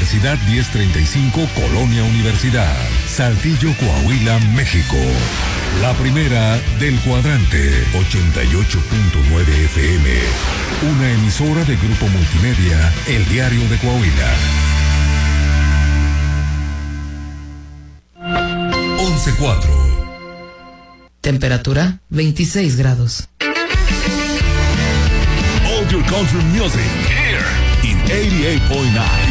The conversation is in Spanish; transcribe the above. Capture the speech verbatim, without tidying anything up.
Universidad diez treinta y cinco, Colonia Universidad, Saltillo, Coahuila, México. La primera del cuadrante, ochenta y ocho punto nueve F M. Una emisora de Grupo Multimedia, El Diario de Coahuila. once cuatro. Temperatura veintiséis grados. All your country music here in eighty-eight point nine.